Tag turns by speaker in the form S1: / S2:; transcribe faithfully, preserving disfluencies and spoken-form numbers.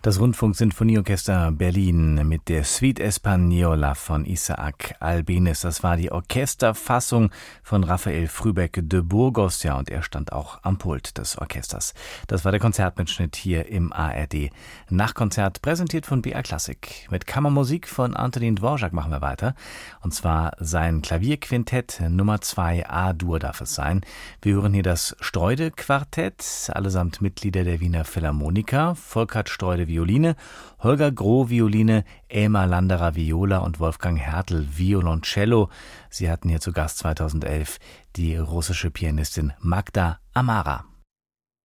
S1: Das Rundfunksinfonieorchester Berlin mit der Suite Española von Isaac Albéniz. Das war die Orchesterfassung von Raphael Frühbeck de Burgos. Ja, und er stand auch am Pult des Orchesters. Das war der Konzertmitschnitt hier im A R D Nachkonzert, präsentiert von B R Klassik. Mit Kammermusik von Antonín Dvořák machen wir weiter. Und zwar sein Klavierquintett Nummer zwei A-Dur darf es sein. Wir hören hier das Streude-Quartett, allesamt Mitglieder der Wiener Philharmoniker. Volkert Streude Violine, Holger Groh Violine, Elmar Landerer Viola und Wolfgang Hertel Violoncello. Sie hatten hier zu Gast zweitausendelf die russische Pianistin Magda Amara.